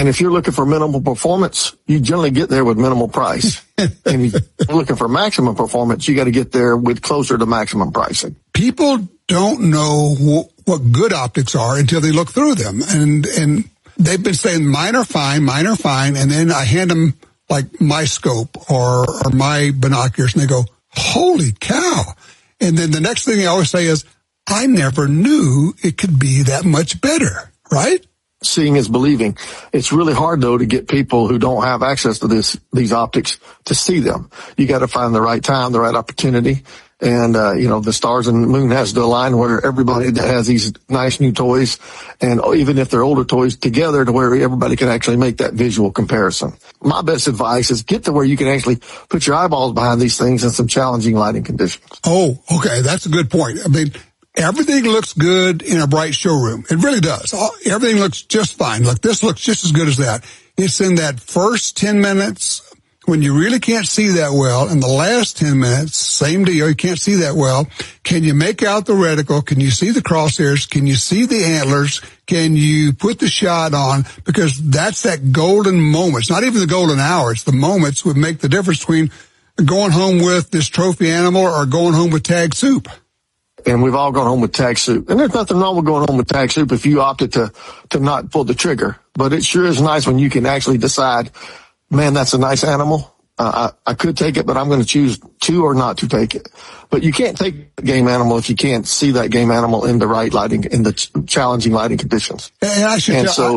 And if you're looking for minimal performance, you generally get there with minimal price. And if you're looking for maximum performance, you got to get there with closer to maximum pricing. People don't know what good optics are until they look through them. And they've been saying mine are fine. And then I hand them like my scope or my binoculars and they go, holy cow. And then the next thing I always say is, I never knew it could be that much better, right? Seeing is believing. It's really hard, though, to get people who don't have access to these optics to see them. You got to find the right time, the right opportunity. And, the stars and the moon has to align where everybody that has these nice new toys, and even if they're older toys, together to where everybody can actually make that visual comparison. My best advice is get to where you can actually put your eyeballs behind these things in some challenging lighting conditions. Oh, okay. That's a good point. I mean, everything looks good in a bright showroom. It really does. Everything looks just fine. Look, this looks just as good as that. It's in that first 10 minutes when you really can't see that well. In the last 10 minutes, same deal. You can't see that well. Can you make out the reticle? Can you see the crosshairs? Can you see the antlers? Can you put the shot on? Because that's that golden moment. It's not even the golden hour. It's the moments that would make the difference between going home with this trophy animal or going home with tag soup. And we've all gone home with tag soup. And there's nothing wrong with going home with tag soup if you opted to not pull the trigger. But it sure is nice when you can actually decide, man, that's a nice animal. I could take it, but I'm going to choose to or not to take it. But you can't take a game animal if you can't see that game animal in the right lighting, in the challenging lighting conditions. And I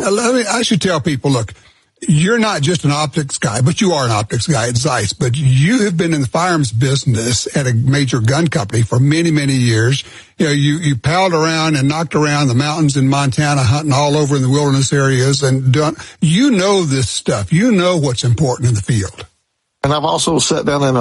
should tell people, look, you're not just an optics guy, but you are an optics guy at Zeiss. But you have been in the firearms business at a major gun company for many, many years. You palled around and knocked around the mountains in Montana, hunting all over in the wilderness areas, and you know this stuff. You know what's important in the field. And I've also sat down in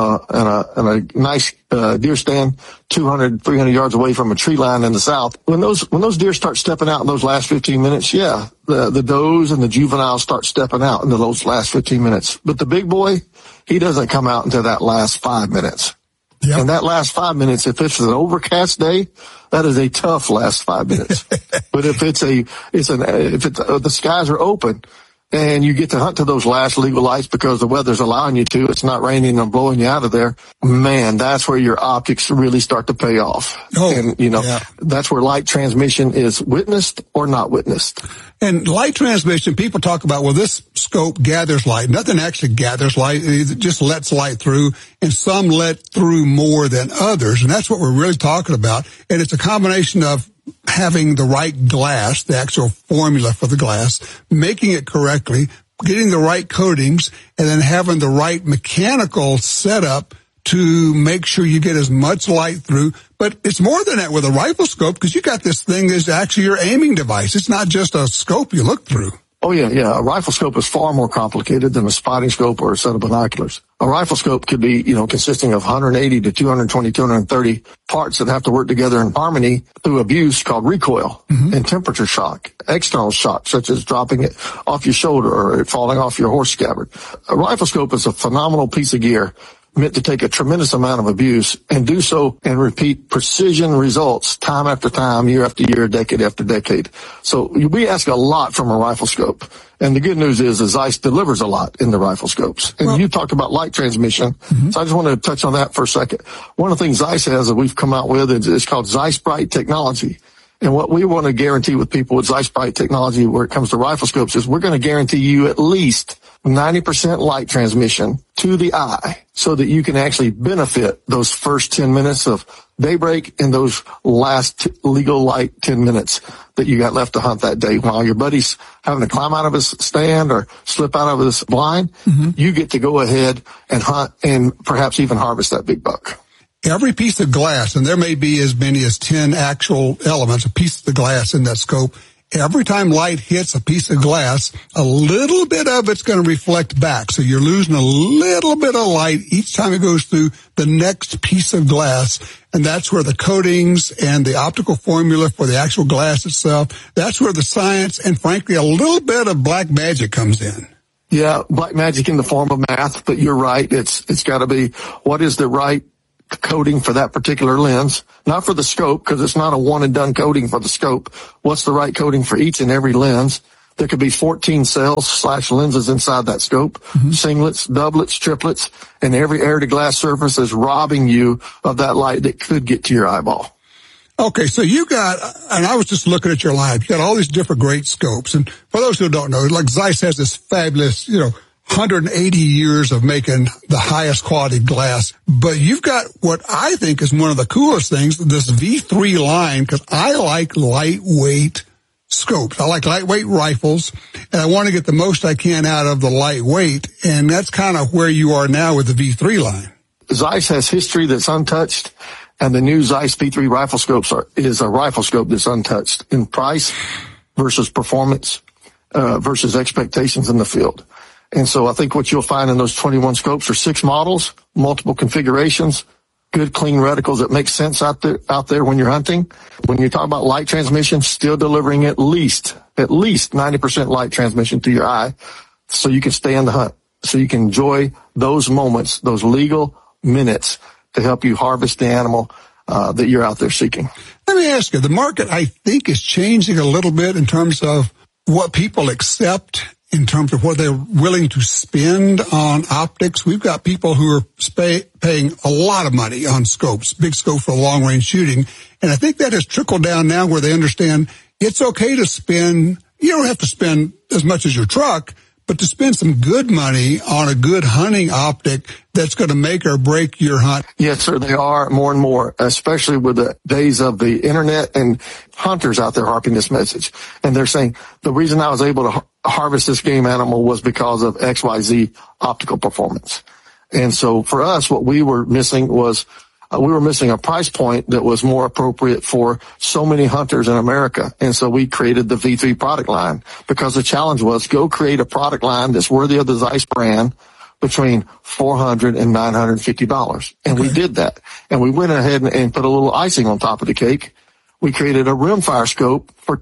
a nice deer stand 200, 300 yards away from a tree line in the south. When those deer start stepping out in those last 15 minutes, the does and the juveniles start stepping out in those last 15 minutes. But the big boy, he doesn't come out until that last 5 minutes. Yep. And that last 5 minutes, if it's an overcast day, that is a tough last 5 minutes. But if the skies are open, and you get to hunt to those last legal lights because the weather's allowing you to, it's not raining and blowing you out of there, man, that's where your optics really start to pay off. That's where light transmission is witnessed or not witnessed. And light transmission, people talk about, well, this scope gathers light. Nothing actually gathers light. It just lets light through, and some let through more than others. And that's what we're really talking about. And it's a combination of having the right glass, the actual formula for the glass, making it correctly, getting the right coatings, and then having the right mechanical setup to make sure you get as much light through. But it's more than that with a rifle scope, because you got this thing that's actually your aiming device. It's not just a scope you look through. Oh, yeah. A rifle scope is far more complicated than a spotting scope or a set of binoculars. A rifle scope could be, consisting of 180 to 220, 230 parts that have to work together in harmony through abuse called recoil and temperature shock, external shock, such as dropping it off your shoulder or it falling off your horse scabbard. A rifle scope is a phenomenal piece of gear meant to take a tremendous amount of abuse and do so and repeat precision results time after time, year after year, decade after decade. So we ask a lot from a rifle scope. And the good news is Zeiss delivers a lot in the rifle scopes. And you talked about light transmission. So I just want to touch on that for a second. One of the things Zeiss has that we've come out with is called Zeiss Bright technology. And what we want to guarantee with people with Zeiss Bright technology where it comes to rifle scopes is we're going to guarantee you at least 90% light transmission to the eye so that you can actually benefit those first 10 minutes of daybreak and those last legal light 10 minutes that you got left to hunt that day. While your buddy's having to climb out of his stand or slip out of his blind, you get to go ahead and hunt and perhaps even harvest that big buck. Every piece of glass, and there may be as many as 10 actual elements, a piece of the glass in that scope, every time light hits a piece of glass, a little bit of it's going to reflect back. So you're losing a little bit of light each time it goes through the next piece of glass. And that's where the coatings and the optical formula for the actual glass itself, that's where the science and, frankly, a little bit of black magic comes in. Yeah, black magic in the form of math, but you're right. It's got to be what is the right coating for that particular lens, not for the scope, because it's not a one and done coating for the scope. What's the right coating for each and every lens? There could be 14 cells/lenses inside that scope, singlets, doublets, triplets, and every air to glass surface is robbing you of that light that could get to your eyeball. Okay, so you got, and I was just looking at your line, you got all these different great scopes. And for those who don't know, like Zeiss has this fabulous, 180 years of making the highest quality glass. But you've got what I think is one of the coolest things, this V3 line, because I like lightweight scopes. I like lightweight rifles, and I want to get the most I can out of the lightweight. And that's kind of where you are now with the V3 line. Zeiss has history that's untouched. And the new Zeiss V3 rifle scopes is a rifle scope that's untouched in price versus performance, versus expectations in the field. And so I think what you'll find in those 21 scopes are 6 models, multiple configurations, good clean reticles that make sense out there when you're hunting. When you talk about light transmission, still delivering at least 90% light transmission to your eye so you can stay in the hunt, so you can enjoy those moments, those legal minutes to help you harvest the animal that you're out there seeking. Let me ask you, the market, I think, is changing a little bit in terms of what people accept, in terms of what they're willing to spend on optics. We've got people who are paying a lot of money on scopes, big scopes for long-range shooting, and I think that has trickled down now where they understand it's okay to spend, you don't have to spend as much as your truck, but to spend some good money on a good hunting optic that's going to make or break your hunt. Yes, sir, they are more and more, especially with the days of the internet and hunters out there harping this message. And they're saying the reason I was able to harvest this game animal was because of XYZ optical performance. And so for us, what we were missing was we were missing a price point that was more appropriate for so many hunters in America. And so we created the V3 product line because the challenge was go create a product line that's worthy of the Zeiss brand between $400 and $950. And we did that. And we went ahead and put a little icing on top of the cake. We created a rimfire scope for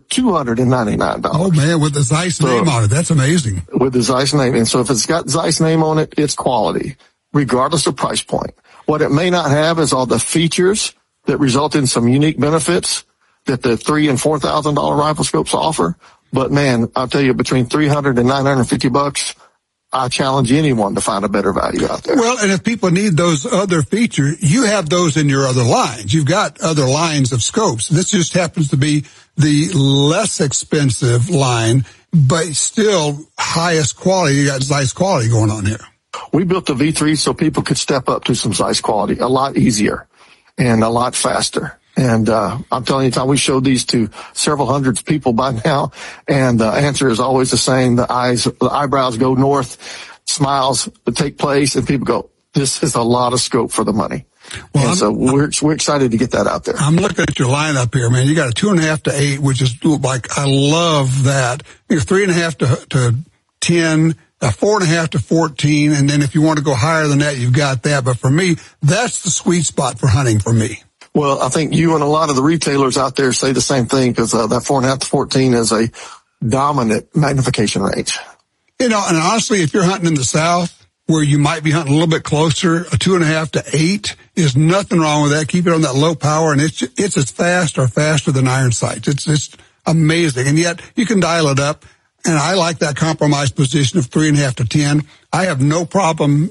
$299. Oh man, with the Zeiss name on it. That's amazing. With the Zeiss name. And so if it's got Zeiss name on it, it's quality, regardless of price point. What it may not have is all the features that result in some unique benefits that the $3,000 and $4,000 rifle scopes offer. But man, I'll tell you, between $300 and $950, I challenge anyone to find a better value out there. Well, and if people need those other features, you have those in your other lines. You've got other lines of scopes. This just happens to be the less expensive line, but still highest quality. You got Zeiss quality going on here. We built the V3 so people could step up to some Zeiss quality a lot easier and a lot faster. And I'm telling you, Tom, we showed these to several hundreds of people by now, and the answer is always the same. The eyebrows go north, smiles take place, and people go, this is a lot of scope for the money. Well, and so we're excited to get that out there. I'm looking at your lineup here, man. You got a 2.5 to 8, which is like, I love that. You're 3.5 to 10. A 4.5 to 14, and then if you want to go higher than that, you've got that. But for me, that's the sweet spot for hunting for me. Well, I think you and a lot of the retailers out there say the same thing because that 4.5 to 14 is a dominant magnification range. And honestly, if you're hunting in the South, where you might be hunting a little bit closer, a 2.5 to 8 is nothing wrong with that. Keep it on that low power, and it's as fast or faster than iron sights. It's amazing, and yet you can dial it up. And I like that compromise position of 3.5 to 10. I have no problem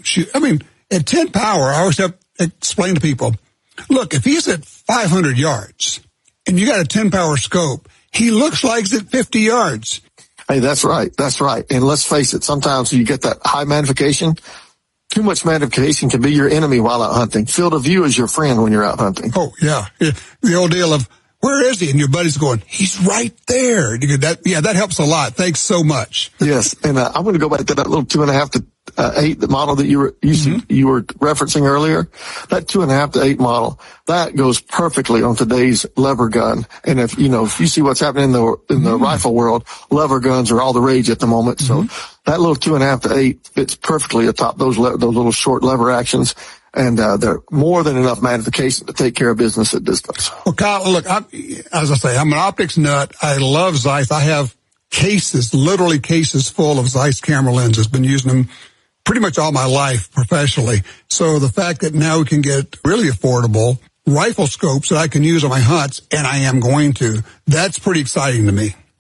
at 10 power, I always have to explain to people, look, if he's at 500 yards and you got a 10 power scope, he looks like he's at 50 yards. Hey, that's right. That's right. And let's face it, sometimes you get that high magnification. Too much magnification can be your enemy while out hunting. Field of view is your friend when you're out hunting. Oh, yeah. The old deal of, where is he? And your buddy's going, he's right there. That helps a lot. Thanks so much. Yes. And I'm going to go back to that little 2.5 to 8, the model that you were referencing earlier. That 2.5 to 8 model, that goes perfectly on today's lever gun. And if you see what's happening in the rifle world, lever guns are all the rage at the moment. So that little 2.5 to 8 fits perfectly atop those little short lever actions. And they're more than enough magnification to take care of business at distance. Well, Kyle, look, as I say, I'm an optics nut. I love Zeiss. I have literally cases full of Zeiss camera lenses. Been using them pretty much all my life professionally. So the fact that now we can get really affordable rifle scopes that I can use on my hunts, and I am going to, that's pretty exciting to me.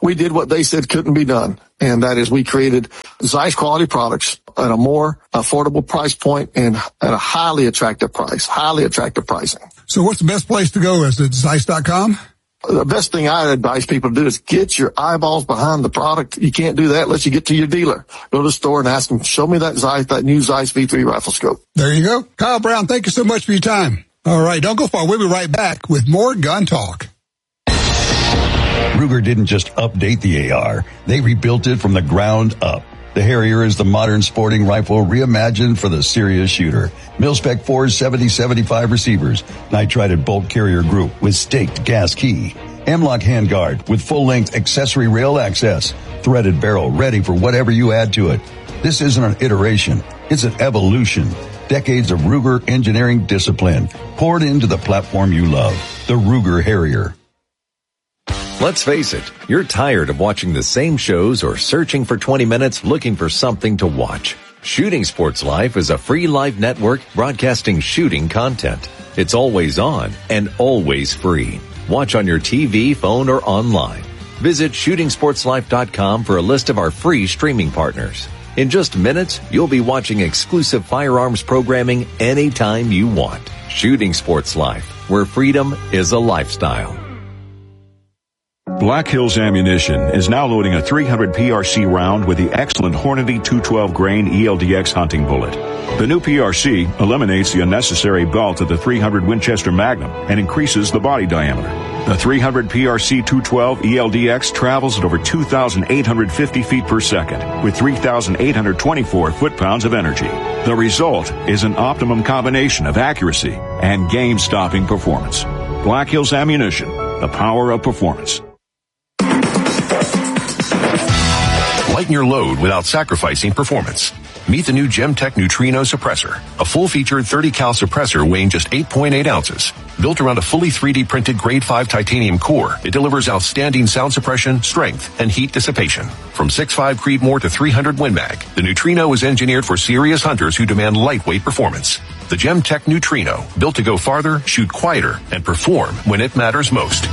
we did what they said couldn't be done. And that is we created Zeiss quality products at a more affordable price point and at a highly attractive pricing. So what's the best place to go? Is it Zeiss.com? The best thing I advise people to do is get your eyeballs behind the product. You can't do that unless you get to your dealer. Go to the store and ask them, show me that Zeiss, that new Zeiss V3 rifle scope. There you go. Kyle Brown, thank you so much for your time. All right, don't go far. We'll be right back with more Gun Talk. Ruger didn't just update the AR. They rebuilt it from the ground up. The Harrier is the modern sporting rifle reimagined for the serious shooter. Mil-Spec 4's 70-75 receivers, nitrided bolt carrier group with staked gas key, M-LOK handguard with full-length accessory rail access, threaded barrel ready for whatever you add to it. This isn't an iteration, it's an evolution. Decades of Ruger engineering discipline poured into the platform you love, the Ruger Harrier. Let's face it, you're tired of watching the same shows or searching for 20 minutes looking for something to watch. Shooting Sports Life is a free live network broadcasting shooting content. It's always on and always free. Watch on your TV, phone, or online. Visit shootingsportslife.com for a list of our free streaming partners. In just minutes, you'll be watching exclusive firearms programming anytime you want. Shooting Sports Life, where freedom is a lifestyle. Black Hills Ammunition is now loading a 300 PRC round with the excellent Hornady 212 grain ELDX hunting bullet. The new PRC eliminates the unnecessary belt of the 300 Winchester Magnum and increases the body diameter. The 300 PRC 212 ELDX travels at over 2,850 feet per second with 3,824 foot-pounds of energy. The result is an optimum combination of accuracy and game-stopping performance. Black Hills Ammunition, the power of performance. Lighten your load without sacrificing performance. Meet the new Gemtech Neutrino Suppressor, a full-featured 30-cal suppressor weighing just 8.8 ounces. Built around a fully 3D printed grade 5 titanium core, it delivers outstanding sound suppression, strength, and heat dissipation. From 6.5 Creedmoor to 300 Win Mag, the Neutrino is engineered for serious hunters who demand lightweight performance. The Gemtech Neutrino, built to go farther, shoot quieter, and perform when it matters most.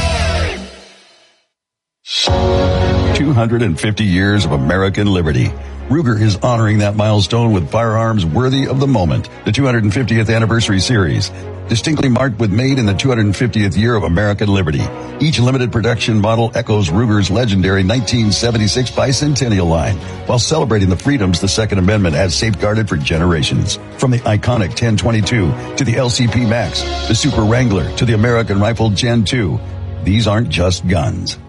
250 years of American liberty. Ruger is honoring that milestone with firearms worthy of the moment. The 250th Anniversary Series, distinctly marked with made in the 250th year of American liberty. Each limited production model echoes Ruger's legendary 1976 bicentennial line, while celebrating the freedoms the Second Amendment has safeguarded for generations. From the iconic 1022 to the LCP Max, the Super Wrangler to the American Rifle Gen 2, these aren't just guns.